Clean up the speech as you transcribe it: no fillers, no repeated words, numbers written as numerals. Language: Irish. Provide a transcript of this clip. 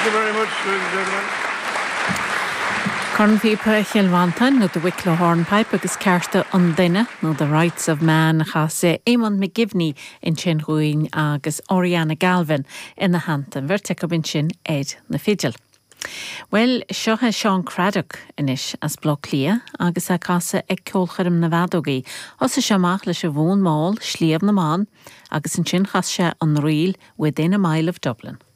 you very much, ladies and gentlemen. Corn Fipa Chilvantan no the Wicklow Hornpipe agus Kersta an Dinne no the Rights of Man chase Eamon McGivney in Chin Ruin agus Oriana Galvin in the Hampton Vertica bin sin Ed na Fidgel. Well, seo ha Sean Craddock inis as bloc lia agus a casa ag colcharim na vadogi os a seamach leis a bhón máil slíab na man agus in sin chas se an riil within a mile of Dublin.